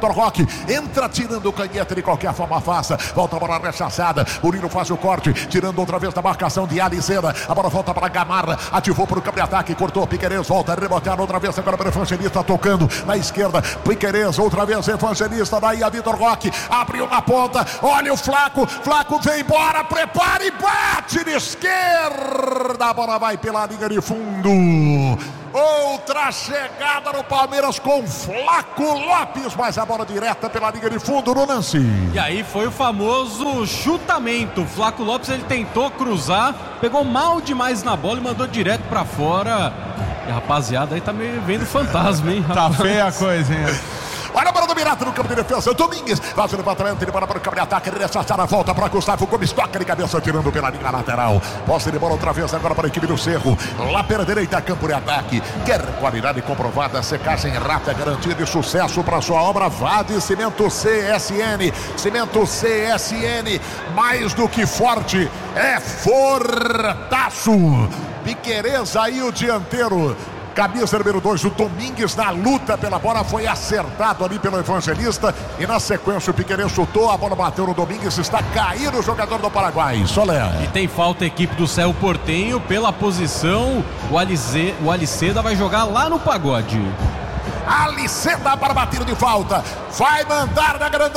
Vitor Roque. Entra tirando o canhete de qualquer forma faça. Volta a bola rechaçada. Murilo faz o corte. Tirando outra vez da marcação de Alicena. A bola volta para Gamarra. Ativou para o campo de ataque. Cortou. Piquerez volta a rebotear outra vez. Agora para o Evangelista tocando na esquerda. Piquerez outra vez. Evangelista. Daí a Vitor Roque. Abriu na ponta. Olha o Flaco. Flaco vem embora. Prepara e bate de esquerda. A bola vai pela linha de fundo. Outra chegada no Palmeiras com Flaco Lopes, mas a bola direta pela linha de fundo no lance. E aí foi o famoso chutamento. O Flaco Lopes, ele tentou cruzar, pegou mal demais na bola e mandou direto pra fora. E a rapaziada aí tá meio vendo fantasma, hein? Tá feia a coisa, hein? Olha a bola do Mirato no campo de defesa. Domingues faz o levantamento, ele bola para o campo de ataque. Ele rechaçar a volta para Gustavo Gomes. Toca de cabeça, tirando pela linha lateral. Posse de bola outra vez agora para a equipe do Cerro. Lá pela direita, campo de ataque. Quer qualidade comprovada, secagem rápida, garantia de sucesso para sua obra. Vá de Cimento CSN. Cimento CSN, mais do que forte, é fortaço. Piquerez aí o dianteiro. Camisa número 2, o Domingues na luta pela bola, foi acertado ali pelo Evangelista e na sequência o Piquerez chutou, a bola bateu no Domingues, está caído o jogador do Paraguai. Solé. E tem falta a equipe do Cerro Porteño pela posição, o Aliceda vai jogar lá no Pagode. Aliceda para bater de falta, vai mandar na grande